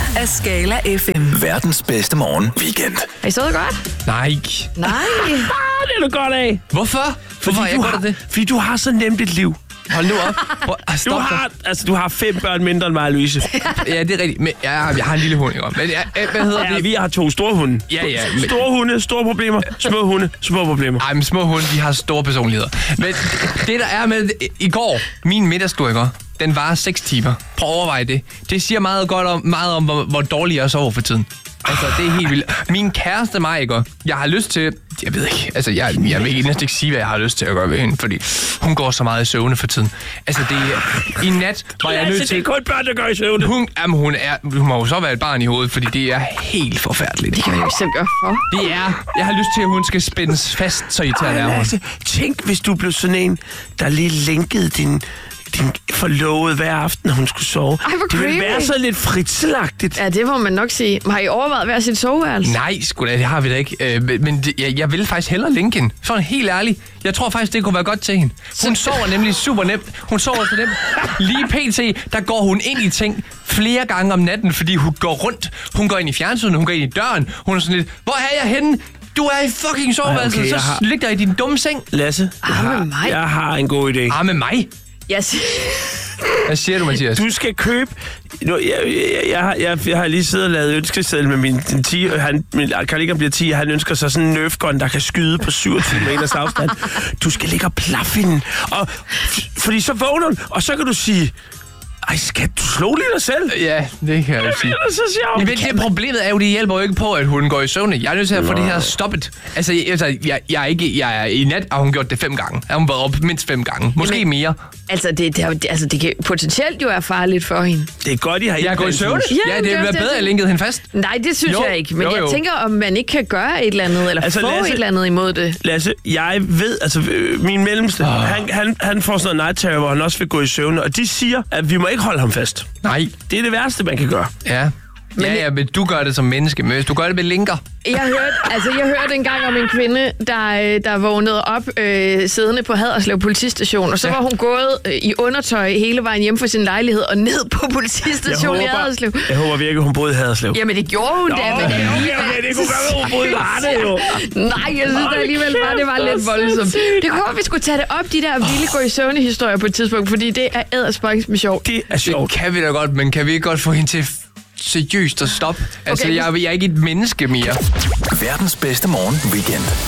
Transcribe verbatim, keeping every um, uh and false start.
her er Skala F M. Verdens bedste morgen weekend. Har I sovet godt? Nej. Nej. Ah, det er du godt af. Hvorfor? Hvorfor er jeg du godt har, af det? Fordi du har så nemt et liv. Hold nu op. Prøv, ah, Du stop har, altså, du har fem børn mindre end mig, Louise. Ja, det er rigtigt. Men jeg, jeg har en lille hund, ikke? Men jeg, hvad hedder Ja, det? vi har to store hunde. Ja, ja, men- Store hunde, store problemer. Små hunde, små problemer. Ej, men små hunde, de har store personligheder. Men det, det der er med det, i går, min middagstur, ikke? Den var seks timer. Prøv at overveje det. Det siger meget godt om, meget om hvor, hvor dårlig jeg sover for tiden. Altså, det er helt vildt. Min kæreste mig, ikke? Jeg har lyst til... Jeg ved ikke, altså, jeg, jeg vil næsten ikke sige, hvad jeg har lyst til at gøre ved hende, fordi hun går så meget i søvne for tiden. Altså, det er... I nat var jeg nødt Det til... er kun børn, der gør i søvne. Hun, jamen, hun, er, hun må jo så være et barn i hovedet, fordi det er helt forfærdeligt. Det kan vi jo selv gøre for. Det er... Jeg har lyst til, at hun skal spændes fast, så irriterende er hun. Altså, tænk, hvis du blev sådan en, der lige linkede din... din forlovede hver aften, når hun skulle sove. Ej, hvor det ville creepy. være så lidt fritselagtigt. Ja, det må man nok sige. Har I overvejet hver sit soveværelse? Nej, sgu da, det har vi da ikke. Øh, men men det, jeg, jeg vil faktisk hellere linke hende. Sådan helt ærligt. Jeg tror faktisk, det kunne være godt til hende. Hun sover nemlig super nemt. Hun sover så nemt. Lige pt, der går hun ind i ting flere gange om natten, fordi hun går rundt. Hun går ind i fjernsynet, hun går ind i døren. Hun er sådan lidt, hvor er jeg henne? Du er i fucking soveværelset, Ej, okay, så jeg har- lig dig i din dumme seng. Lasse, jeg Ah, har, med mig. jeg har en god idé. Ah, med mig? Yes. Hvad siger du, Mathias? Du skal købe... Nu, jeg, jeg, jeg, har- jeg, jeg har lige siddet og lavet ønskeseddel med min den ti. Han, min Karl bliver ti, og han ønsker sig sådan en Nerf gun, der kan skyde på syvogtyve meters afstand. Du skal ligge og plaffe hende. Og, f- fordi så vågner hun, og så kan du sige... Ej, skat, du slog lige dig selv. Ja, det kan jeg jo sige. Det er så sjovt. Men det problemet er jo, det hjælper jo ikke på, at hun går i søvne. Jeg er nødt til at få det her stoppet. Altså, jeg, altså jeg, jeg, er ikke, jeg er i nat, har hun gjort det fem gange. Har hun været op mindst fem gange. Måske Jamen, mere. Altså, det, det, er jo- det, altså, det kan potentielt jo være farligt for hende. Det er godt, I har Jeg er gået i søvne. Ja, Ja, men det det er ville også være det, bedre, jeg at linket hende fast. Nej, det synes Jo, jeg ikke. Men jo, jeg jo. tænker, om man ikke kan gøre et eller andet, eller Altså, få Lasse- et eller andet imod det. Lasse, jeg ved, altså øh, min mellemste, oh. han, han, han får sådan noget night terror, hvor han også vil gå i søvne, og de siger, at vi må ikke holde ham fast. Nej. Det er det værste, man kan gøre. Ja. Ja, ja, men du gør det som menneske, men hvis du gør det med linker. Jeg hørte, altså, jeg hørte engang om en kvinde, der, øh, der vågnede op øh, siddende på Haderslev politistation, og så Ja. var hun gået øh, i undertøj hele vejen hjem fra sin lejlighed og ned på politistationen i Haderslev. jeg håber virkelig, hun boede i Haderslev. Jamen, det gjorde hun da, men okay, okay, okay, det kunne godt være, hun boede i Varde, jo. Nej, jeg synes da alligevel bare, det var lidt voldsomt. Det kunne godt, vi skulle tage det op, de der vilde gå i søvne historier på et tidspunkt, fordi det er æderspøjs med sjov. Det er Det sjovt. kan vi da godt, men kan vi ikke godt få hende til seriøst at stoppe? Altså, Okay, jeg, jeg er ikke et menneske mere. Verdens bedste morgen weekend.